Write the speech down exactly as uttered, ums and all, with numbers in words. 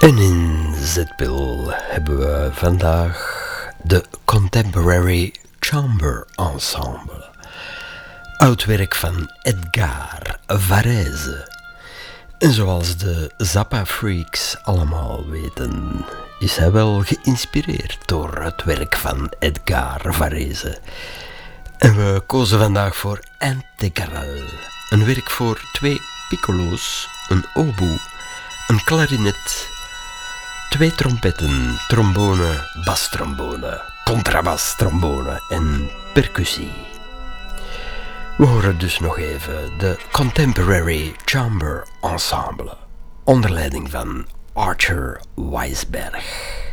En in Zetpil hebben we vandaag de Contemporary Chamber Ensemble. Oud werk van Edgar Varèse. En zoals de Zappa-freaks allemaal weten, is hij wel geïnspireerd door het werk van Edgar Varèse. En we kozen vandaag voor Integral, een werk voor twee piccolo's, een oboe, een klarinet, twee trompetten, trombone, bastrombone, contrabastrombone en percussie. We horen dus nog even de Contemporary Chamber Ensemble, onder leiding van Archer Weisberg.